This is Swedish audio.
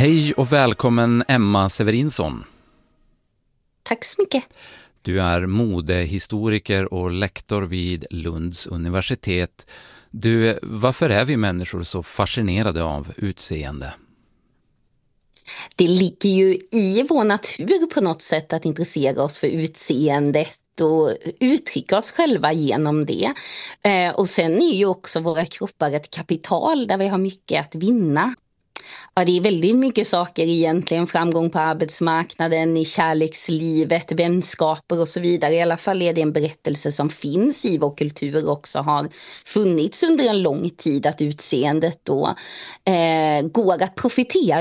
Hej och välkommen Emma Severinsson. Tack så mycket. Du är modehistoriker och lektor vid Lunds universitet. Varför är vi människor så fascinerade av utseende? Det ligger ju i vår natur på något sätt att intressera oss för utseendet och uttrycka oss själva genom det. Och sen är ju också våra kroppar ett kapital där vi har mycket att vinna. Ja, det är väldigt mycket saker egentligen, framgång på arbetsmarknaden, i kärlekslivet, vänskaper och så vidare. I alla fall är det en berättelse som finns i vår kultur också, har funnits under en lång tid, att utseendet då går att profitera